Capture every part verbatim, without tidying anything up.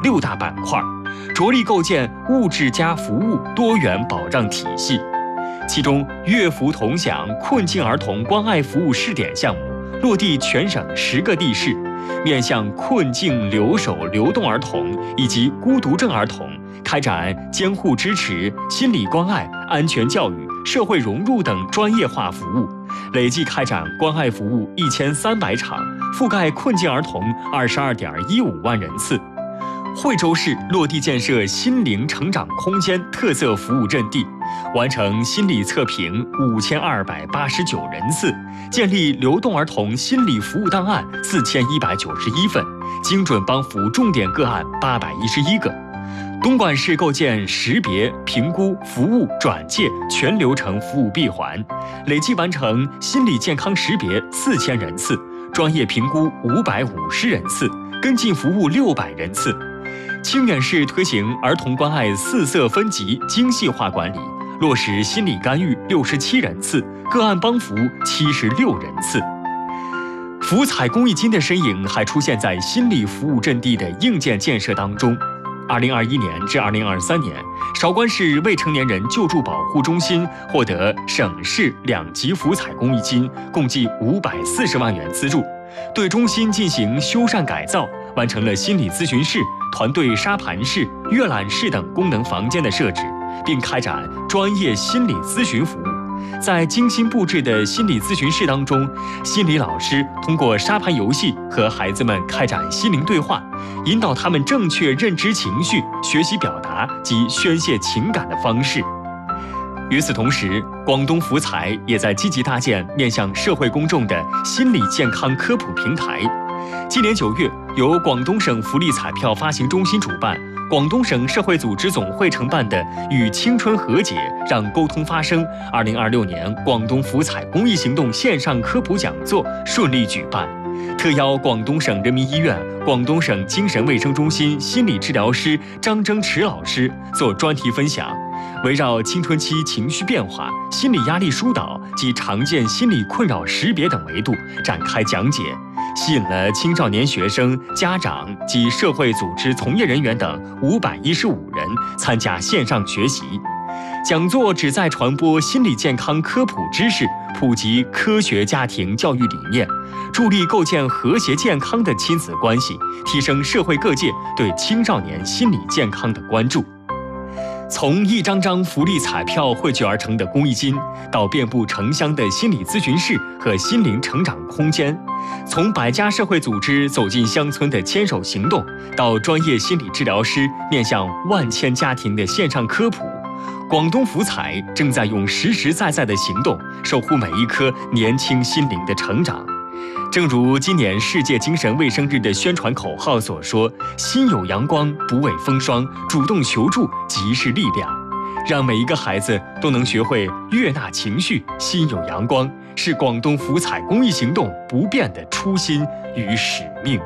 六大板块，着力构建物质加服务多元保障体系。其中，乐福同享困境儿童关爱服务试点项目落地全省十个地市，面向困境留守流动儿童以及孤独症儿童，开展监护支持、心理关爱、安全教育、社会融入等专业化服务，累计开展关爱服务一千三百场，覆盖困境儿童二十二点一五万人次。惠州市落地建设心灵成长空间特色服务阵地，完成心理测评五千二百八十九人次，建立流动儿童心理服务档案四千一百九十一份，精准帮扶重点个案八百一十一个。东莞市构建识别、评估、服务、转介全流程服务闭环，累计完成心理健康识别四千人次，专业评估五百五十人次，跟进服务六百人次。清远市推行儿童关爱四色分级精细化管理，落实心理干预六十七人次，个案帮扶七十六人次。福彩公益金的身影还出现在心理服务阵地的硬件建设当中。二零二一年至二零二三年，韶关市未成年人救助保护中心获得省市两级福彩公益金，共计五百四十万元资助，对中心进行修缮改造，完成了心理咨询室、团队沙盘室、阅览室等功能房间的设置，并开展专业心理咨询服务。在精心布置的心理咨询室当中，心理老师通过沙盘游戏和孩子们开展心灵对话，引导他们正确认知情绪、学习表达及宣泄情感的方式。与此同时，广东福彩也在积极搭建面向社会公众的心理健康科普平台。今年九月，由广东省福利彩票发行中心主办，广东省社会组织总会承办的“与青春和解，让沟通发生”二零二六年广东福彩公益行动线上科普讲座顺利举办，特邀广东省人民医院、广东省精神卫生中心心理治疗师张征驰老师做专题分享，围绕青春期情绪变化、心理压力疏导及常见心理困扰识别等维度展开讲解，吸引了青少年学生、家长及社会组织从业人员等五百一十五人参加线上学习。讲座旨在传播心理健康科普知识，普及科学家庭教育理念，助力构建和谐健康的亲子关系，提升社会各界对青少年心理健康的关注。从一张张福利彩票汇聚而成的公益金，到遍布城乡的心理咨询室和心灵成长空间，从百家社会组织走进乡村的牵手行动，到专业心理治疗师面向万千家庭的线上科普，广东福彩正在用实实在在的行动守护每一颗年轻心灵的成长。正如今年世界精神卫生日的宣传口号所说，心有阳光，不畏风霜，主动求助即是力量。让每一个孩子都能学会悦纳情绪，心有阳光，是广东福彩公益行动不变的初心与使命。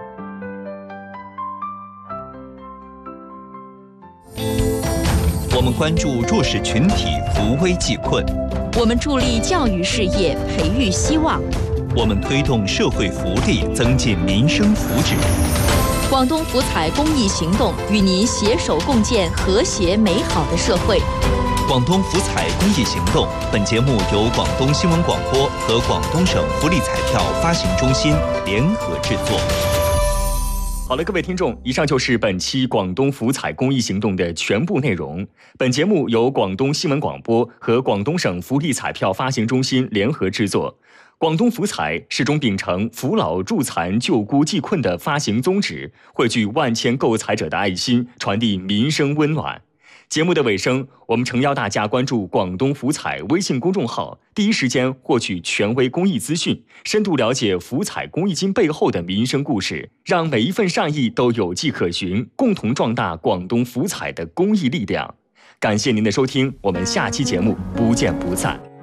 我们关注弱势群体，扶危济困； 我们助力教育事业，培育希望； 我们推动社会福利，增进民生福祉。 广东福彩公益行动与您携手共建和谐美好的社会。 广东福彩公益行动，本节目由广东新闻广播和广东省福利彩票发行中心联合制作。 好了，各位听众，以上就是本期广东福彩公益行动的全部内容。本节目由广东新闻广播和广东省福利彩票发行中心联合制作。广东福彩始终秉承扶老助残、救孤济困的发行宗旨，汇聚万千购彩者的爱心，传递民生温暖。节目的尾声，我们诚邀大家关注广东福彩微信公众号，第一时间获取权威公益资讯，深度了解福彩公益金背后的民生故事，让每一份善意都有迹可循，共同壮大广东福彩的公益力量。感谢您的收听，我们下期节目不见不散。